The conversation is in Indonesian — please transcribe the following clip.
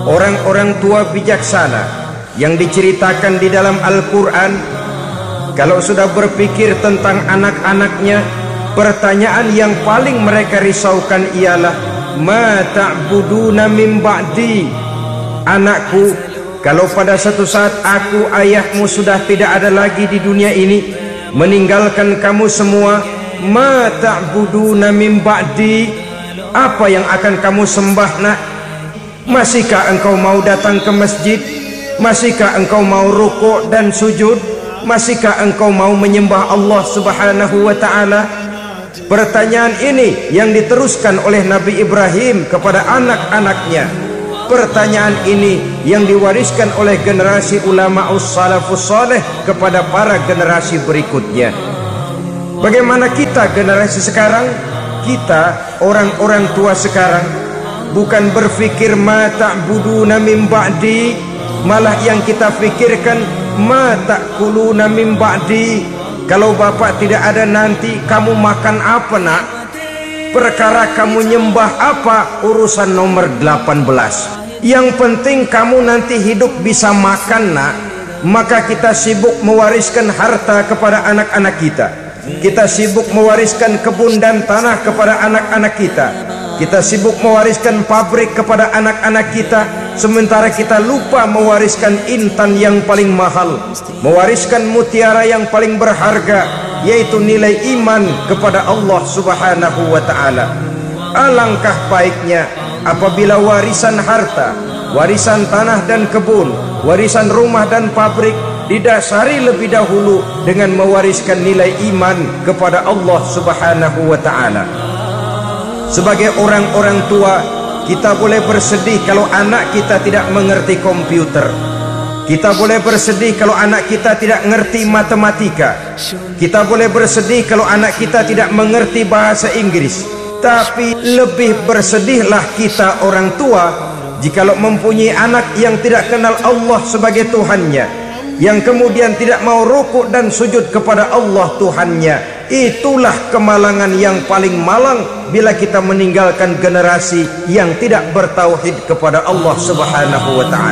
orang-orang tua bijaksana yang diceritakan di dalam Al-Quran, kalau sudah berpikir tentang anak-anaknya, pertanyaan yang paling mereka risaukan ialah ma ta'buduna min ba'di. Anakku, kalau pada satu saat aku, ayahmu sudah tidak ada lagi di dunia ini, meninggalkan kamu semua, ma ta'buduna min ba'di, apa yang akan kamu sembah nak? Masihkah engkau mau datang ke masjid? Masihkah engkau mau rukuk dan sujud? Masihkah engkau mau menyembah Allah Subhanahu wa ta'ala? Pertanyaan ini yang diteruskan oleh Nabi Ibrahim kepada anak-anaknya. Pertanyaan ini yang diwariskan oleh generasi ulama salafus saleh kepada para generasi berikutnya. Bagaimana kita generasi sekarang? Kita orang-orang tua sekarang bukan berfikir ma ta'buduna min ba'di, malah yang kita fikirkan ma ta'kuluna min ba'di. Kalau bapak tidak ada nanti kamu makan apa nak? Perkara kamu nyembah apa, urusan nomor 18. Yang penting kamu nanti hidup bisa makan nak. Maka kita sibuk mewariskan harta kepada anak-anak kita. Kita sibuk mewariskan kebun dan tanah kepada anak-anak kita. Kita sibuk mewariskan pabrik kepada anak-anak kita, sementara kita lupa mewariskan intan yang paling mahal, mewariskan mutiara yang paling berharga, yaitu nilai iman kepada Allah Subhanahu wa ta'ala. Alangkah baiknya apabila warisan harta, warisan tanah dan kebun, warisan rumah dan pabrik didasari lebih dahulu dengan mewariskan nilai iman kepada Allah Subhanahu wa ta'ala. Sebagai orang-orang tua, kita boleh bersedih kalau anak kita tidak mengerti komputer. Kita boleh bersedih kalau anak kita tidak mengerti matematika. Kita boleh bersedih kalau anak kita tidak mengerti bahasa Inggris. Tapi lebih bersedihlah kita orang tua jikalau mempunyai anak yang tidak kenal Allah sebagai Tuhannya, yang kemudian tidak mau rukuk dan sujud kepada Allah Tuhannya. Itulah kemalangan yang paling malang bila kita meninggalkan generasi yang tidak bertauhid kepada Allah Subhanahu wa ta'ala.